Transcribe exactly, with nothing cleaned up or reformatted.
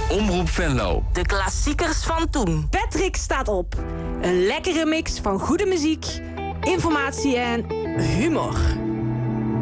Omroep Venlo. De klassiekers van toen. Patrick staat op. Een lekkere mix van goede muziek, informatie en humor.